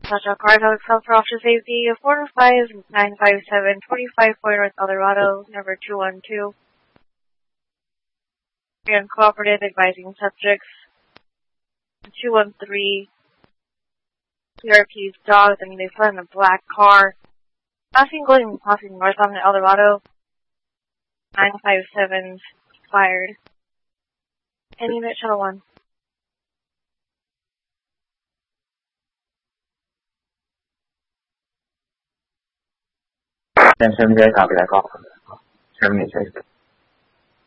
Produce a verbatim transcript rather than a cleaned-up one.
Sasha Card, Excel for Officer Safety, four five nine five seven, twenty-five Point North Colorado, number two one two. We're uncooperative, advising subjects. two one three, C R P's dogs, I mean, they fled in a black car. Passing going, passing north on the Eldorado. nine five seven fired. Any unit, Shuttle one. ten seven, guys, copy that call. Terminate, sir.